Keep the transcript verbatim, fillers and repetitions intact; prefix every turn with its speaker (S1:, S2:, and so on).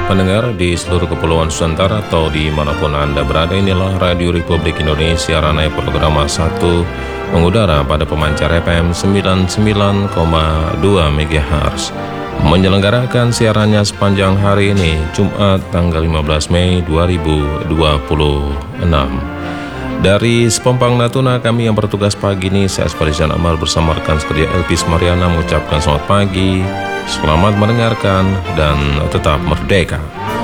S1: Pendengar di seluruh kepulauan Nusantara atau dimanapun Anda berada, inilah Radio Republik Indonesia Ranai Program satu mengudara pada pemancar F M sembilan puluh sembilan koma dua MHz, menyelenggarakan siarannya sepanjang hari ini, Jumat tanggal lima belas Mei dua ribu dua puluh enam. Dari Sepompang Natuna, kami yang bertugas pagi ini, saya Asparizan Amal bersama rekan sekerja Elpis Mariana mengucapkan selamat pagi, selamat mendengarkan, dan tetap merdeka.